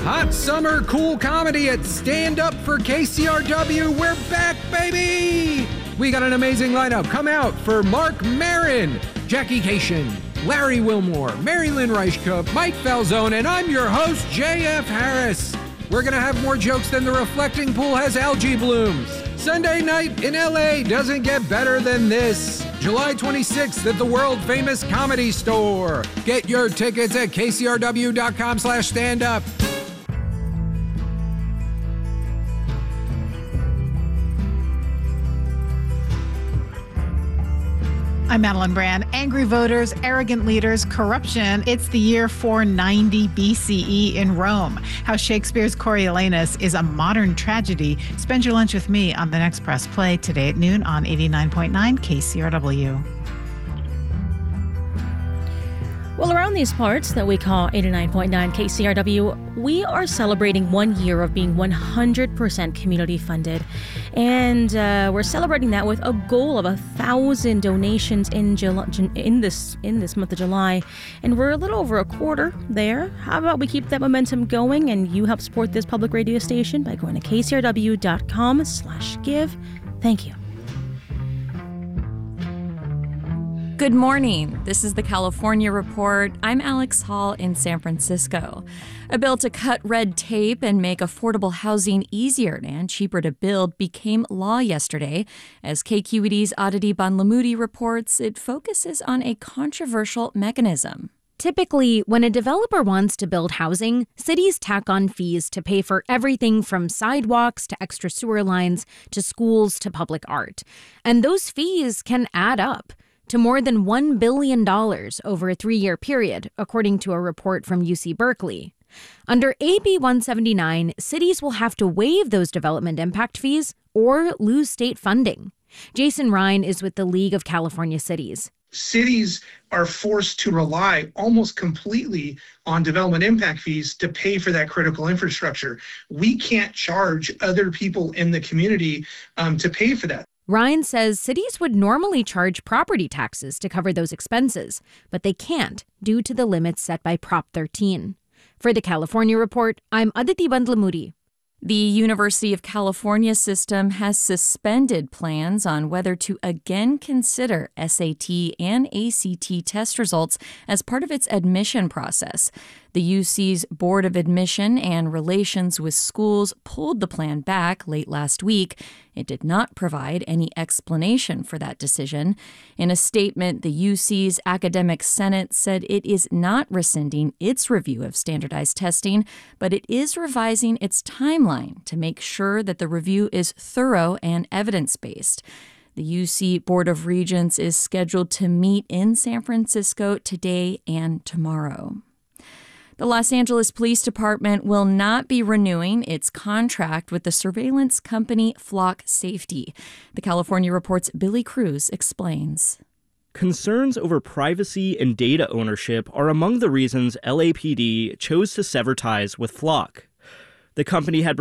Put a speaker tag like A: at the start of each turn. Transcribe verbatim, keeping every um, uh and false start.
A: Hot summer cool comedy at Stand Up for K C R W. We're back, baby! We got an amazing lineup. Come out for Mark Maron, Jackie Cation, Larry Wilmore, Mary Lynn Reichkup, Mike Falzone, and I'm your host, J F Harris. We're gonna have more jokes than the reflecting pool has algae blooms. Sunday night in L A doesn't get better than this. July twenty-sixth at the world-famous Comedy Store. Get your tickets at k c r w dot com slash stand up.
B: I'm Madeline Brand. Angry voters, arrogant leaders, corruption. It's the year four ninety B C E in Rome. How Shakespeare's Coriolanus is a modern tragedy. Spend your lunch with me on the next Press Play today at noon on eighty-nine point nine K C R W.
C: Well, around these parts that we call eighty-nine point nine K C R W, we are celebrating one year of being one hundred percent community funded. And uh, we're celebrating that with a goal of a thousand donations in July, in this in this month of July. And we're a little over a quarter there. How about we keep that momentum going and you help support this public radio station by going to k c r w dot com slash give. Thank you.
D: Good morning. This is the California Report. I'm Alex Hall in San Francisco. A bill to cut red tape and make affordable housing easier and cheaper to build became law yesterday. As K Q E D's Aditi Bandlamudi reports, it focuses on a controversial mechanism.
E: Typically, when a developer wants to build housing, cities tack on fees to pay for everything from sidewalks to extra sewer lines to schools to public art. And those fees can add up to more than one billion dollars over a three-year period, according to a report from U C Berkeley. Under A B one seventy-nine, cities will have to waive those development impact fees or lose state funding. Jason Ryan is with the League of California Cities.
F: Cities are forced to rely almost completely on development impact fees to pay for that critical infrastructure. We can't charge other people in the community um, to pay for that.
E: Ryan says cities would normally charge property taxes to cover those expenses, but they can't due to the limits set by Prop thirteen. For the California Report, I'm Aditi Bandlamudi.
D: The University of California system has suspended plans on whether to again consider S A T and A C T test results as part of its admission process. The U C's Board of Admission and Relations with Schools pulled the plan back late last week. It did not provide any explanation for that decision. In a statement, the U C's Academic Senate said it is not rescinding its review of standardized testing, but it is revising its timeline to make sure that the review is thorough and evidence-based. The U C Board of Regents is scheduled to meet in San Francisco today and tomorrow. The Los Angeles Police Department will not be renewing its contract with the surveillance company Flock Safety. The California Report's Billy Cruz explains.
G: Concerns over privacy and data ownership are among the reasons L A P D chose to sever ties with Flock. The company had